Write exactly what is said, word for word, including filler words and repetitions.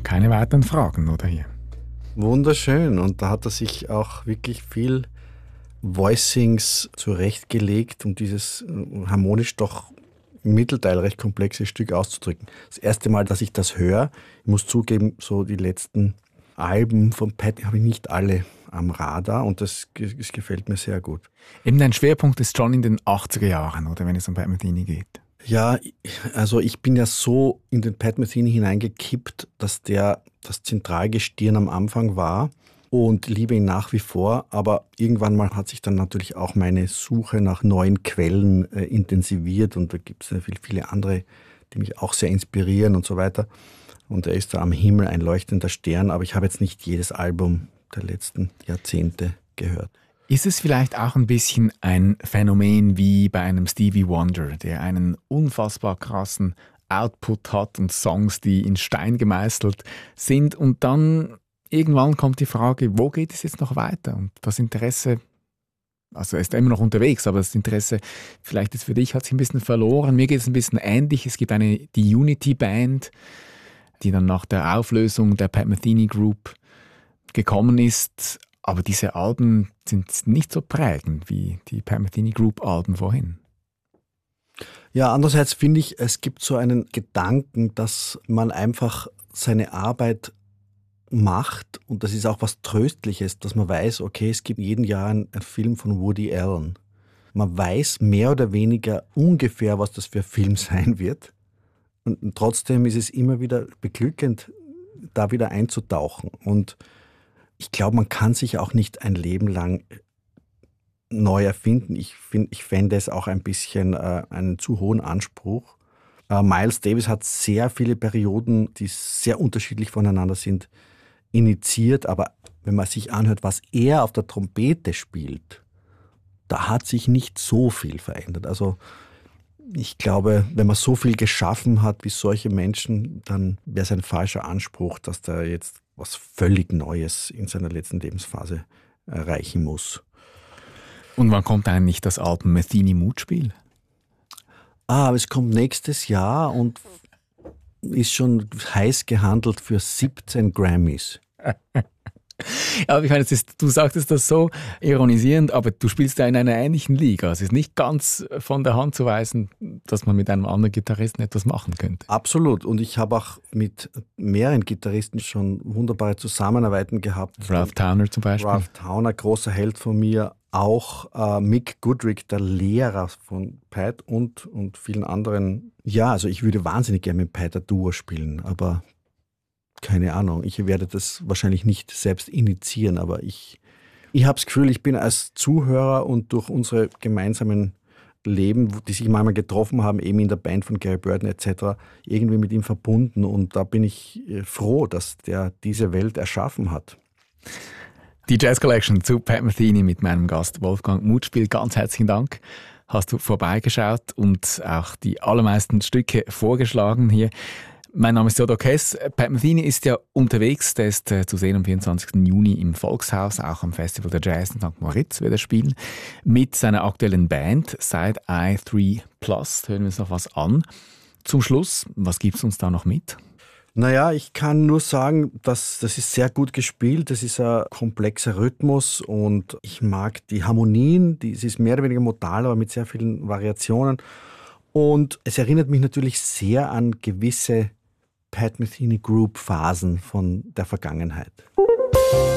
keine weiteren Fragen, oder hier? Wunderschön. Und da hat er sich auch wirklich viel Voicings zurechtgelegt, um dieses harmonisch doch im Mittelteil recht komplexe Stück auszudrücken. Das erste Mal, dass ich das höre, ich muss zugeben, so die letzten Alben von Pat habe ich nicht alle am Radar und das, das gefällt mir sehr gut. Eben dein Schwerpunkt ist schon in den achtziger Jahren, oder, wenn es um Pat Metheny geht? Ja, also ich bin ja so in den Pat Metheny hineingekippt, dass der das Zentralgestirn am Anfang war und liebe ihn nach wie vor. Aber irgendwann mal hat sich dann natürlich auch meine Suche nach neuen Quellen äh, intensiviert und da gibt es ja viel, viele andere, die mich auch sehr inspirieren und so weiter. Und er ist da am Himmel ein leuchtender Stern, aber ich habe jetzt nicht jedes Album der letzten Jahrzehnte gehört. Ist es vielleicht auch ein bisschen ein Phänomen wie bei einem Stevie Wonder, der einen unfassbar krassen Output hat und Songs, die in Stein gemeißelt sind und dann irgendwann kommt die Frage, wo geht es jetzt noch weiter? Und das Interesse, also er ist immer noch unterwegs, aber das Interesse vielleicht ist für dich, hat sich ein bisschen verloren. Mir geht es ein bisschen ähnlich. Es gibt eine, die Unity Band, die dann nach der Auflösung der Pat Metheny Group gekommen ist. Aber diese Alben sind nicht so prägend wie die Pat Metheny Group Alben vorhin. Ja, andererseits finde ich, es gibt so einen Gedanken, dass man einfach seine Arbeit macht und das ist auch was Tröstliches, dass man weiß, okay, es gibt jeden Jahr einen, einen Film von Woody Allen. Man weiß mehr oder weniger ungefähr, was das für ein Film sein wird und trotzdem ist es immer wieder beglückend, da wieder einzutauchen und ich glaube, man kann sich auch nicht ein Leben lang neu erfinden. Ich, find, ich fände es auch ein bisschen äh, einen zu hohen Anspruch. Äh, Miles Davis hat sehr viele Perioden, die sehr unterschiedlich voneinander sind, initiiert. Aber wenn man sich anhört, was er auf der Trompete spielt, da hat sich nicht so viel verändert. Also ich glaube, wenn man so viel geschaffen hat wie solche Menschen, dann wäre es ein falscher Anspruch, dass der jetzt was völlig Neues in seiner letzten Lebensphase erreichen muss. Und wann kommt eigentlich das Album Metheny Mutspiel? Ah, aber es kommt nächstes Jahr und ist schon heiß gehandelt für siebzehn Grammys. Aber ich meine, es ist, du sagtest das so ironisierend, aber du spielst ja in einer ähnlichen Liga. Es ist nicht ganz von der Hand zu weisen, dass man mit einem anderen Gitarristen etwas machen könnte. Absolut. Und ich habe auch mit mehreren Gitarristen schon wunderbare Zusammenarbeiten gehabt. Ralph Towner zum Beispiel. Ralph Towner, großer Held von mir. Auch äh, Mick Goodrick, der Lehrer von Pat und, und vielen anderen. Ja, also ich würde wahnsinnig gerne mit Pat ein Duo spielen, aber keine Ahnung, ich werde das wahrscheinlich nicht selbst initiieren, aber ich, ich habe das Gefühl, ich bin als Zuhörer und durch unsere gemeinsamen Leben, die sich manchmal getroffen haben, eben in der Band von Gary Burton et cetera, irgendwie mit ihm verbunden und da bin ich froh, dass der diese Welt erschaffen hat. Die Jazz Collection zu Pat Metheny mit meinem Gast Wolfgang Mutspiel. Ganz herzlichen Dank. Hast du vorbeigeschaut und auch die allermeisten Stücke vorgeschlagen hier. Mein Name ist Theodor Kess. Pat Metheny ist ja unterwegs. Der ist äh, zu sehen am vierundzwanzigsten Juni im Volkshaus, auch am Festival der Jazz in Sankt Moritz wird er spielen. Mit seiner aktuellen Band Side Eye drei Plus. Hören wir uns noch was an. Zum Schluss, was gibt es uns da noch mit? Naja, ich kann nur sagen, dass das ist sehr gut gespielt. Das ist ein komplexer Rhythmus und ich mag die Harmonien. Die, es ist mehr oder weniger modal, aber mit sehr vielen Variationen. Und es erinnert mich natürlich sehr an gewisse Pat Metheny Group Phasen von der Vergangenheit.